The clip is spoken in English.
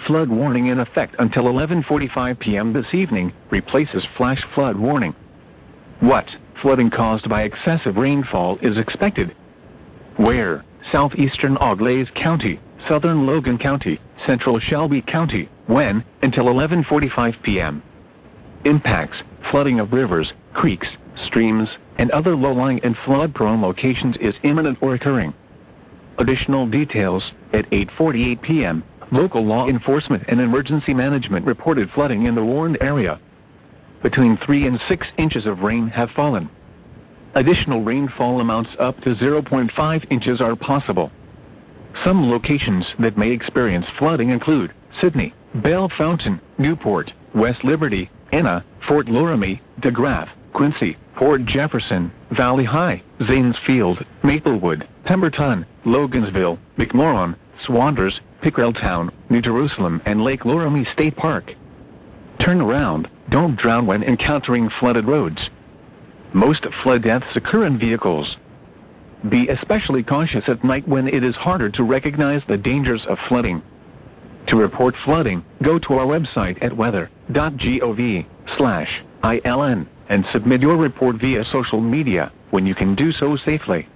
flood warning in effect until 11:45 p.m. this evening, replaces flash flood warning. What flooding caused by excessive rainfall is expected? Where? Southeastern Auglaize County, Southern Logan County, Central Shelby County. When? Until 11:45 p.m. Impacts: flooding of rivers, creeks, streams, and other low-lying and flood-prone locations is imminent or occurring. Additional details: at 8:48 p.m., local law enforcement and emergency management reported flooding in the warned area. Between 3 and 6 inches of rain have fallen. Additional rainfall amounts up to 0.5 inches are possible. Some locations that may experience flooding include Sydney, Belle Fountain, Newport, West Liberty, Enna, Fort Loramie, DeGraff, Quincy, Port Jefferson, Valley High, Zanesfield, Maplewood, Pemberton, Logansville, McMorran, Swanders, Pickrelltown, New Jerusalem, and Lake Loramie State Park. Turn around. Don't drown when encountering flooded roads. Most flood deaths occur in vehicles. Be especially cautious at night when it is harder to recognize the dangers of flooding. To report flooding, go to our website at weather.gov/ILN and submit your report via social media when you can do so safely.